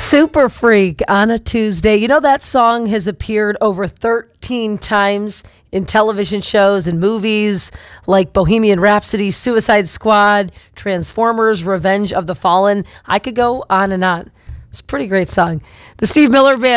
Super Freak on a Tuesday. You know, that song has appeared over 13 times in television shows and movies like Bohemian Rhapsody, Suicide Squad, Transformers, Revenge of the Fallen. I could go on and on. It's a pretty great song. The Steve Miller Band.